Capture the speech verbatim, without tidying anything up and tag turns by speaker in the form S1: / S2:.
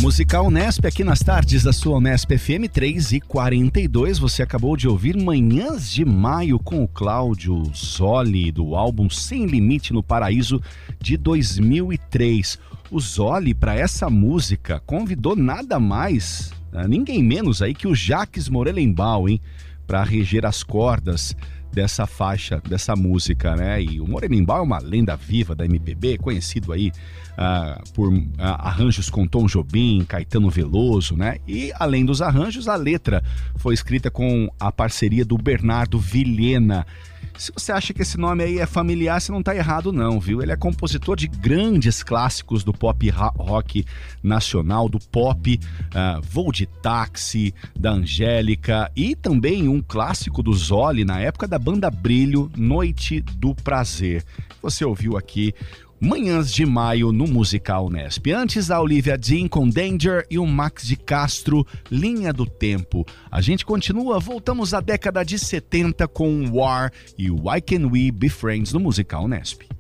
S1: Musical Unesp aqui nas tardes da sua Unesp F M três e quarenta e dois. Você acabou de ouvir Manhãs de Maio com o Cláudio Zoli, do álbum Sem Limite no Paraíso de dois mil e três. O Zoli, para essa música, convidou nada mais, ninguém menos aí que o Jacques Morelenbaum, hein, para reger as cordas dessa faixa, dessa música, né? E o Morelenbaum é uma lenda viva da M P B, conhecido aí uh, por uh, arranjos com Tom Jobim, Caetano Veloso, né? E além dos arranjos, a letra foi escrita com a parceria do Bernardo Vilhena. Se você acha que esse nome aí é familiar, você não tá errado não, viu? Ele é compositor de grandes clássicos do pop rock nacional, do pop uh, Voo de Táxi, da Angélica, e também um clássico do Zoli na época da banda Brilho, Noite do Prazer. Você ouviu aqui Manhãs de Maio no Musical Unesp. Antes, a Olivia Dean com Danger e o Max de Castro, Linha do Tempo. A gente continua, voltamos à década de setenta com War e Why Can We Be Friends no Musical Unesp.